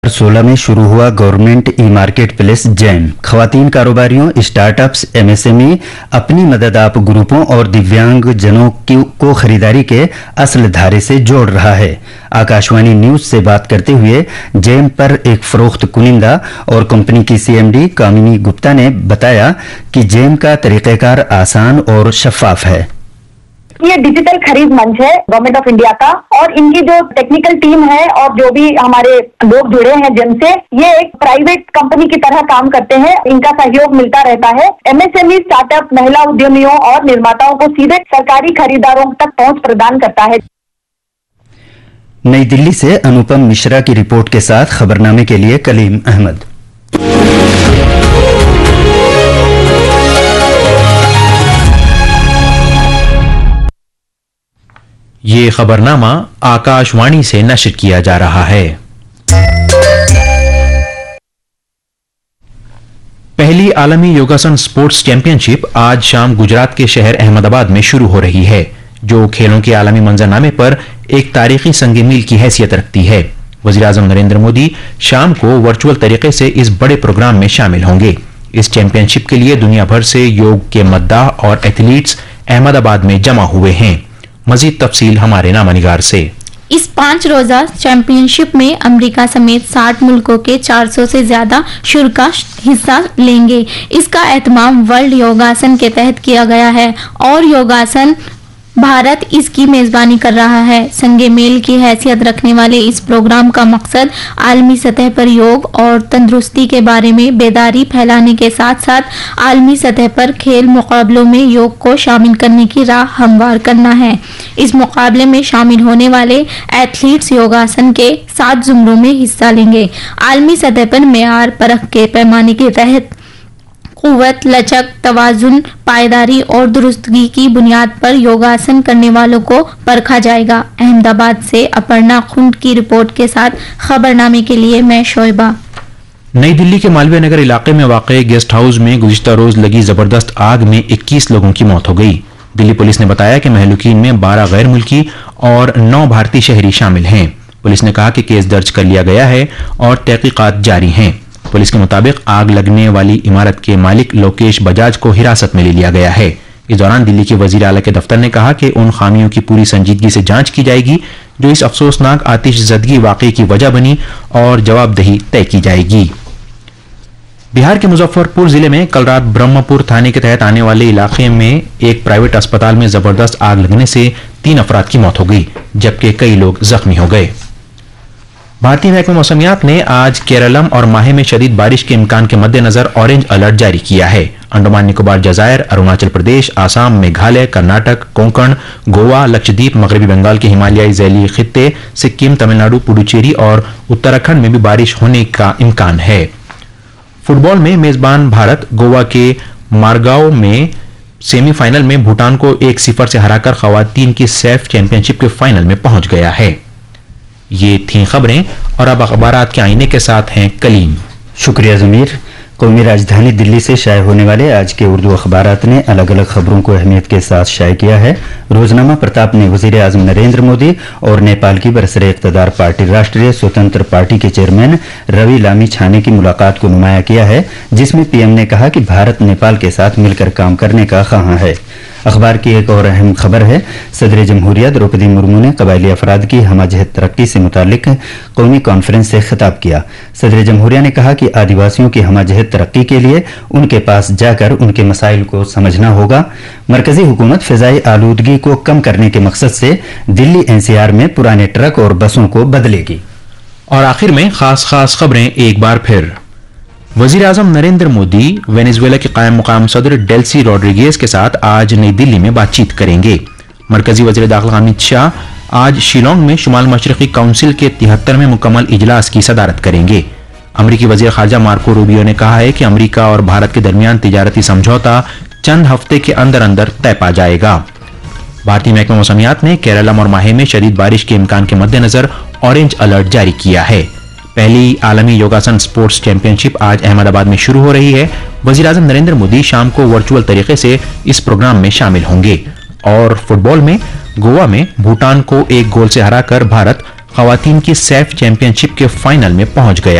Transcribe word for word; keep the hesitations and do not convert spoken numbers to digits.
सोलह में शुरू हुआ government e market place jam खवातीन कारोबारियों, स्टार्टअप्स, एमएसएमई, अपनी मदद आप ग्रुपों और दिव्यांग जनों को खरीदारी के असल धारे से जोड़ रहा है। आकाशवाणी न्यूज से बात करते हुए जैम पर एक फरोख्त कुनिंदा और कंपनी की सीएमडी कामिनी गुप्ता ने बताया कि जैम का तरीक़ेकार आसान और शफाफ है। ये डिजिटल खरीद मंच है गवर्नमेंट ऑफ इंडिया का, और इनकी जो टेक्निकल टीम है और जो भी हमारे लोग जुड़े हैं जिनसे, ये एक प्राइवेट कंपनी की तरह काम करते हैं। इनका सहयोग मिलता रहता है। एमएसएमई, स्टार्टअप, महिला उद्यमियों और निर्माताओं को सीधे सरकारी खरीदारों तक पहुंच प्रदान करता है। नई दिल्ली से अनुपम मिश्रा की रिपोर्ट के साथ खबरनामे के लिए कलीम अहमद। ये खबरनामा आकाशवाणी से नश्र किया जा रहा है। पहली आलमी योगासन स्पोर्ट्स चैंपियनशिप आज शाम गुजरात के शहर अहमदाबाद में शुरू हो रही है, जो खेलों के आलमी मंजरनामे पर एक तारीखी संग मील की हैसियत रखती है। वज़ीर-ए-आज़म नरेंद्र मोदी शाम को वर्चुअल तरीके से इस बड़े प्रोग्राम में शामिल होंगे। इस चैंपियनशिप के लिए दुनिया भर से योग के मद्दाह और एथलीट्स अहमदाबाद में जमा हुए हैं। मजीद तफसील हमारे नामानिगार से। इस पांच रोजा चैंपियनशिप में अमेरिका समेत साठ मुल्कों के चार सौ से ज्यादा शुरा हिस्सा लेंगे। इसका एहतमाम वर्ल्ड योगासन के तहत किया गया है और योगासन भारत इसकी मेजबानी कर रहा है। संगे मेल की हैसियत रखने वाले इस प्रोग्राम का मकसद आलमी सतह पर योग और तंदुरुस्ती के बारे में बेदारी फैलाने के साथ साथ आलमी सतह पर खेल मुकाबलों में योग को शामिल करने की राह हमवार करना है। इस मुकाबले में शामिल होने वाले एथलीट्स योगासन के सात जुमरों में हिस्सा लेंगे। आलमी सतह पर मेयार परख के पैमाने के तहत कुव्वत, लचक, तवाजुन, पायदारी और दुरुस्तगी की बुनियाद पर योगासन करने वालों को परखा जाएगा। अहमदाबाद से अपर्णा खुंड की रिपोर्ट के साथ खबरनामे के लिए मैं शोएबा। नई दिल्ली के मालवीय नगर इलाके में वाक़े गेस्ट हाउस में गुज़िश्ता रोज लगी जबरदस्त आग में इक्कीस लोगों की मौत हो गई। दिल्ली पुलिस ने बताया कि महलूकीन में बारह गैर मुल्की और नौ भारतीय शहरी शामिल हैं। पुलिस ने कहा कि केस दर्ज कर लिया गया है और तहकीकात जारी हैं। पुलिस के मुताबिक आग लगने वाली इमारत के मालिक लोकेश बजाज को हिरासत में ले लिया गया है। इस दौरान दिल्ली के वजीर आला के दफ्तर ने कहा कि उन खामियों की पूरी संजीदगी से जांच की जाएगी जो इस अफसोसनाक आतिशज़दगी वाक़े की वजह बनी और जवाबदेही तय की जाएगी। बिहार के मुजफ्फरपुर जिले में कल रात ब्रह्मपुर थाने के तहत आने वाले इलाके में एक प्राइवेट अस्पताल में जबरदस्त आग लगने से तीन अफराद की मौत हो गई, जबकि कई लोग जख्मी हो गए। भारतीय महकमा मौसमियात ने आज केरलम और माहे में शदीद बारिश के इम्कान के मद्देनजर ऑरेंज अलर्ट जारी किया है। अंडमान निकोबार जजायर, अरुणाचल प्रदेश, आसाम, मेघालय, कर्नाटक, कोंकण, गोवा, लक्षद्वीप, मगरबी बंगाल के हिमालयी झैली खित्ते, सिक्किम, तमिलनाडु, पुडुचेरी और उत्तराखंड में भी बारिश होने का इम्कान है। फुटबॉल में मेजबान भारत गोवा के मारगांव में सेमीफाइनल में भूटान को एक सिफर से हराकर खवातीन की सैफ चैंपियनशिप के फाइनल में पहुंच गया है। ये थी खबरें और अब अखबारात के आईने के साथ हैं कलीम। शुक्रिया जमीर। कौमी राजधानी दिल्ली से शाये होने वाले आज के उर्दू अखबारात ने अलग अलग खबरों को अहमियत के साथ शाये किया है। रोजनामा प्रताप ने वज़ीर आज़म नरेंद्र मोदी और नेपाल की बरसरे इक़्तिदार पार्टी राष्ट्रीय स्वतंत्र पार्टी के चेयरमैन रवि लामी छाने की मुलाकात को नुमाया किया है, जिसमें पीएम ने कहा कि भारत नेपाल के साथ मिलकर काम करने का ख़्वाहां है। अखबार की एक और अहम खबर है, सदर जमहूरिया द्रौपदी मुर्मू ने कबायली अफराद की हमजहत तरक्की से मुतालिक कौमी कॉन्फ्रेंस से खिताब किया। सदर जमहूरिया ने कहा कि आदिवासियों की हमजहत तरक्की के लिए उनके पास जाकर उनके मसाइल को समझना होगा। मरकजी हुकूमत फ़िज़ाई आलूदगी को कम करने के मकसद से दिल्ली एनसीआर में पुराने ट्रक और बसों को बदलेगी। और आखिर में खास खास खबरें एक बार फिर। वजीर आजम नरेंद्र मोदी वेनेजुएला के कायम मुकाम सदर डेल्सी रॉड्रिगेज के साथ आज नई दिल्ली में बातचीत करेंगे। मरकजी वजीर दाखिला अमित शाह आज शिलोंग में शुमाल मशरकी काउंसिल के तिहत्तरवें मुकम्मल इजलास की सदारत करेंगे। अमरीकी वजीर खारजा मार्को रूबियो ने कहा है कि अमरीका और भारत के दरमियान तिजारती समझौता चंद हफ्ते के अंदर अंदर तय पा जाएगा। भारतीय महकमा मौसमियात ने केरलम और माहे में शदीद बारिश के इम्कान के मद्देनजर ऑरेंज अलर्ट जारी किया है। पहली आलमी योगासन स्पोर्ट्स चैंपियनशिप आज अहमदाबाद में शुरू हो रही है। वज़ीर आज़म नरेंद्र मोदी शाम को वर्चुअल तरीके से इस प्रोग्राम में शामिल होंगे। और फुटबॉल में गोवा में भूटान को एक गोल से हराकर भारत खवातीन की सैफ चैंपियनशिप के फाइनल में पहुंच गया।